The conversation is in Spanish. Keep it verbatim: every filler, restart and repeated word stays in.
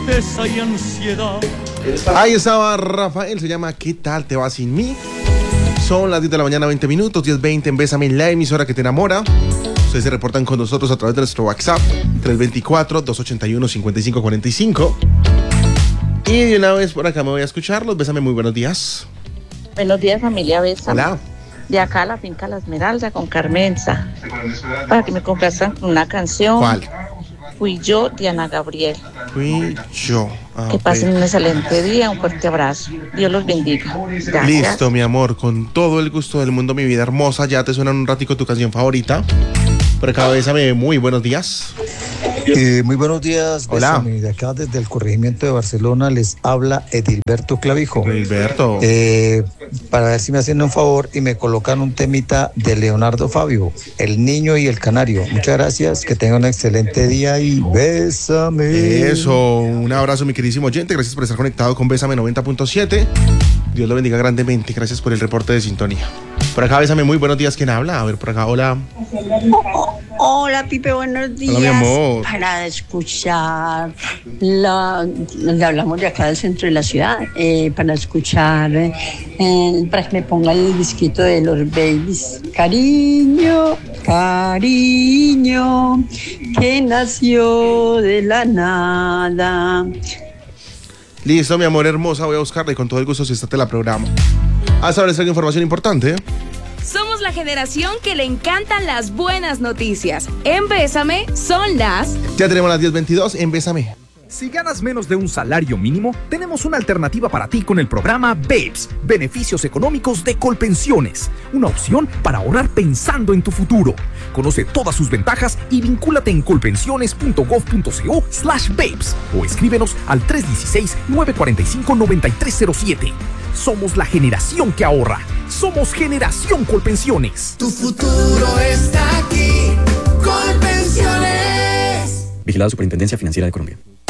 tristeza y ansiedad. Ahí estaba Rafael, se llama ¿Qué tal te va sin mí? Son las diez de la mañana, veinte minutos, diez veinte en Bésame, la emisora que te enamora. Ustedes se reportan con nosotros a través de nuestro WhatsApp, tres dos cuatro, dos ocho uno, cinco cinco cuatro cinco. Y de una vez por acá me voy a escucharlos. Bésame, muy buenos días. Buenos días, familia Bésame. Hola. De acá a la finca La Esmeralda con Carmenza. Para que me complazcan con una canción. ¿Cuál? Fui yo, Diana Gabriel. Fui yo. Ah, que pasen un excelente día, un fuerte abrazo. Dios los bendiga. Gracias. Listo, mi amor, con todo el gusto del mundo, mi vida hermosa. Ya te suena un ratico tu canción favorita. Por acá, Bésame, muy buenos días. Eh, muy buenos días. Hola. Bésame, de acá desde el corregimiento de Barcelona les habla Edilberto Clavijo. Edilberto. Eh, para ver si me hacen un favor y me colocan un temita de Leonardo Fabio, El Niño y el Canario. Muchas gracias, que tengan un excelente día y bésame. Eso, un abrazo, mi queridísimo oyente. Gracias por estar conectado con Bésame noventa punto siete. Dios lo bendiga grandemente. Gracias por el reporte de sintonía. Por acá, Bésame, muy buenos días. ¿Quién habla? A ver, por acá, hola. Oh, hola, Pipe, buenos días. Hola, mi amor. Para escuchar, la, le hablamos de acá del centro de la ciudad, eh, para escuchar, eh, para que me ponga el disquito de los Babies. Cariño, cariño, que nació de la nada. Listo, mi amor hermosa, voy a buscarla y con todo el gusto si está te la programa. Hasta ahora les traigo información importante. Somos la generación que le encantan las buenas noticias. En Bésame son las... Ya tenemos las diez veintidós en Bésame. Si ganas menos de un salario mínimo, tenemos una alternativa para ti con el programa BEPS, Beneficios Económicos de Colpensiones, una opción para ahorrar pensando en tu futuro. Conoce todas sus ventajas y vincúlate en colpensiones.gov.co slash BEPS o escríbenos al tres uno seis, nueve cuatro cinco, nueve tres cero siete. Somos la generación que ahorra. Somos Generación Colpensiones. Tu futuro está aquí. Colpensiones. Vigilado Superintendencia Financiera de Colombia.